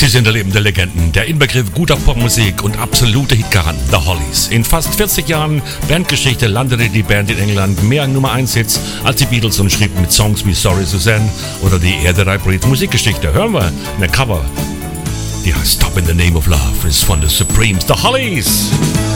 Sie sind der lebende Legenden, der Inbegriff guter Popmusik und absolute Hitgaranten, The Hollies. In fast 40 Jahren Bandgeschichte landete die Band in England mehr Nummer 1 Hits als die Beatles und schrieb mit Songs wie Sorry Suzanne oder die Air That I Breathe Musikgeschichte. Hören wir eine Cover, die heißt Stop in the Name of Love, ist von The Supremes, The Hollies.